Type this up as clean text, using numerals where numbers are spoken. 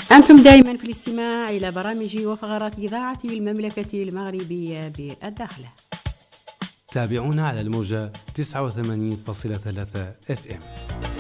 أنتم دائما في الاستماع إلى برامج وفقرات إذاعة المملكة المغربية بالداخلة. تابعونا على الموجة 89.3 FM.